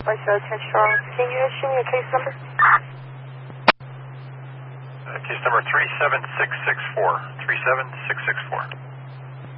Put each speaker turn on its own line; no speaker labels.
Northwest 10 Strong. Can you issue me a case number?
Case number 37664. 37664.